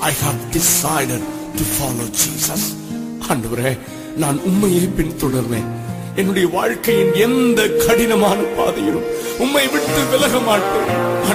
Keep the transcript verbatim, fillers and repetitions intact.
I have decided to follow Jesus. ஆண்டவரே, நான் உம்மையே பின்தொடர்வேன். என்னுடைய வாழ்க்கையின் எந்த கடினமான பாதையிலும் உம்மை விட்டு விலக மாட்டேன்.